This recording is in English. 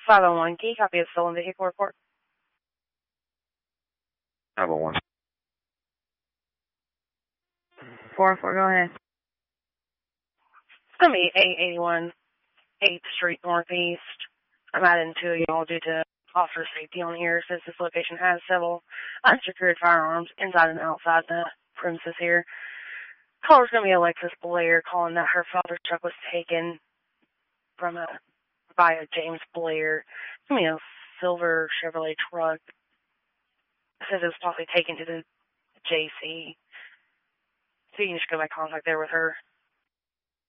501 key, copy of stolen vehicle report. 501. 404, go ahead. It's going to be 881 8th Street Northeast. I'm adding to y'all due to officer safety on here, since this location has several unsecured firearms inside and outside the premises here. Caller's going to be Alexis Blair, calling that her father's truck was taken from by a James Blair. It's going to be a silver Chevrolet truck. It says it was possibly taken to the JC. So you can just go by contact there with her.